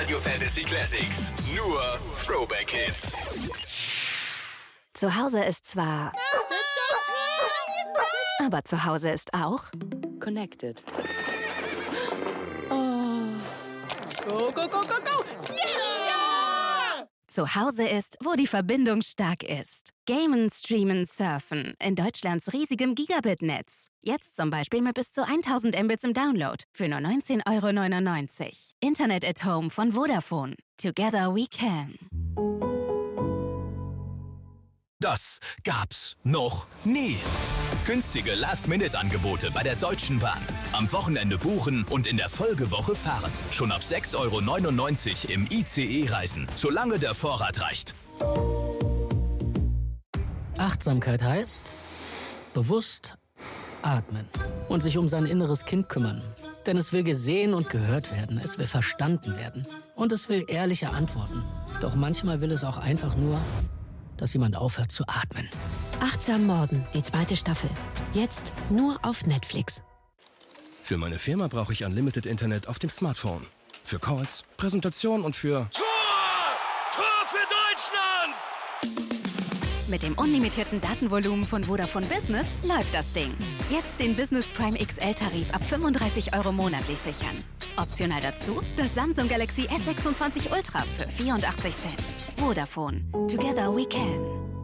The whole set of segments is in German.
Radio Fantasy Classics. Nur Throwback Hits. Zu Hause ist zwar... Aber zu Hause ist auch... Connected. Oh. Go, go, go, go, go! Yeah! Zu Hause ist, wo die Verbindung stark ist. Gamen, streamen, surfen. In Deutschlands riesigem Gigabit-Netz. Jetzt zum Beispiel mit bis zu 1000 Mbits im Download. Für nur 19,99 €. Internet at Home von Vodafone. Together we can. Das gab's noch nie. Günstige Last-Minute-Angebote bei der Deutschen Bahn. Am Wochenende buchen und in der Folgewoche fahren. Schon ab 6,99 € im ICE reisen, solange der Vorrat reicht. Achtsamkeit heißt bewusst atmen und sich um sein inneres Kind kümmern. Denn es will gesehen und gehört werden, es will verstanden werden und es will ehrliche Antworten. Doch manchmal will es auch einfach nur, dass jemand aufhört zu atmen. Achtsam Morden, die 2. Staffel. Jetzt nur auf Netflix. Für meine Firma brauche ich Unlimited Internet auf dem Smartphone. Für Calls, Präsentation und für... Tor! Tor für Deutschland! Mit dem unlimitierten Datenvolumen von Vodafone Business läuft das Ding. Jetzt den Business Prime XL-Tarif ab 35 € monatlich sichern. Optional dazu das Samsung Galaxy S26 Ultra für 84 Cent. Vodafone. Together we can.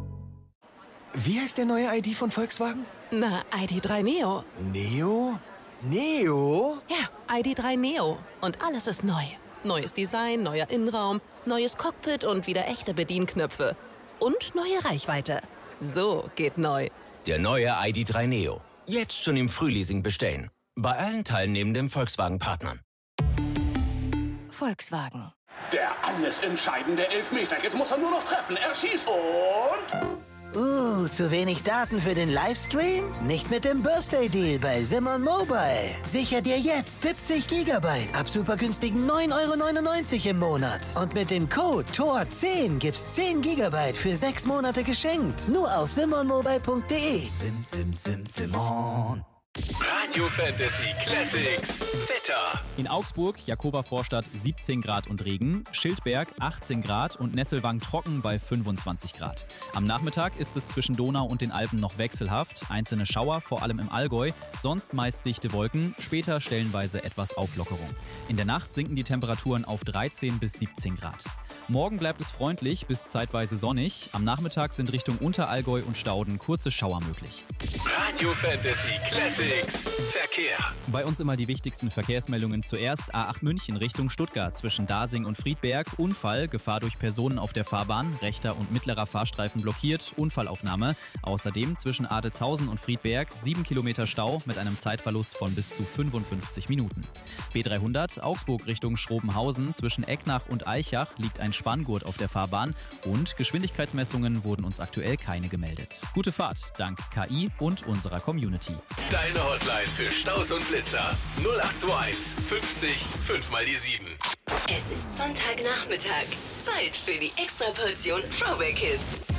Wie heißt der neue ID von Volkswagen? Na, ID.3 Neo. Neo? Neo? Ja, ID.3 Neo. Und alles ist neu. Neues Design, neuer Innenraum, neues Cockpit und wieder echte Bedienknöpfe. Und neue Reichweite. So geht neu. Der neue ID.3 Neo. Jetzt schon im Frühleasing bestellen. Bei allen teilnehmenden Volkswagen-Partnern. Volkswagen. Der alles entscheidende Elfmeter. Jetzt muss er nur noch treffen. Er schießt und... Zu wenig Daten für den Livestream? Nicht mit dem Birthday Deal bei Simon Mobile. Sicher dir jetzt 70 GB ab super günstigen 9,99 € im Monat. Und mit dem Code TOR10 gibt's 10 GB für 6 Monate geschenkt. Nur auf simonmobile.de. Simon. Radio Fantasy Classics. Wetter. In Augsburg, Jakoba-Vorstadt 17 Grad und Regen, Schildberg 18 Grad und Nesselwang trocken bei 25 Grad. Am Nachmittag ist es zwischen Donau und den Alpen noch wechselhaft. Einzelne Schauer, vor allem im Allgäu, sonst meist dichte Wolken, später stellenweise etwas Auflockerung. In der Nacht sinken die Temperaturen auf 13 bis 17 Grad. Morgen bleibt es freundlich bis zeitweise sonnig. Am Nachmittag sind Richtung Unterallgäu und Stauden kurze Schauer möglich. Radio Fantasy Classics. Verkehr. Bei uns immer die wichtigsten Verkehrsmeldungen zuerst. A8 München Richtung Stuttgart zwischen Dasing und Friedberg. Unfall, Gefahr durch Personen auf der Fahrbahn. Rechter und mittlerer Fahrstreifen blockiert. Unfallaufnahme. Außerdem zwischen Adelzhausen und Friedberg 7 Kilometer Stau mit einem Zeitverlust von bis zu 55 Minuten. B300 Augsburg Richtung Schrobenhausen zwischen Ecknach und Eichach liegt ein Spanngurt auf der Fahrbahn und Geschwindigkeitsmessungen wurden uns aktuell keine gemeldet. Gute Fahrt, dank KI und unserer Community. Deine Hotline für Staus und Blitzer 0821 50 5 mal die 7. Es ist Sonntagnachmittag. Zeit für die Extraportion Throwback Hits.